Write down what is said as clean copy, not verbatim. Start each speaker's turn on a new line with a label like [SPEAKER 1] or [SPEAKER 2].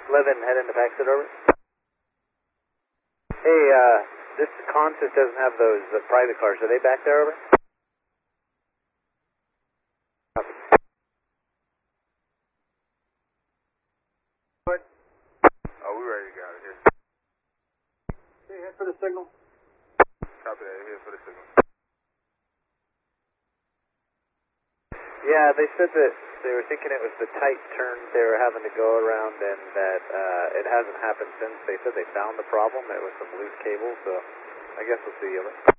[SPEAKER 1] 11, head into Paxton, over. Hey, this Consist doesn't have those private cars. Are they back there, over?
[SPEAKER 2] What? Oh, we're ready to get out of here.
[SPEAKER 3] Okay, head for the signal.
[SPEAKER 2] Copy that, here for the signal.
[SPEAKER 1] Yeah, they said that they were thinking it was the tight turns they were having to go around, and that it hasn't happened since. They said they found the problem. It was some loose cable, so I guess we'll see you.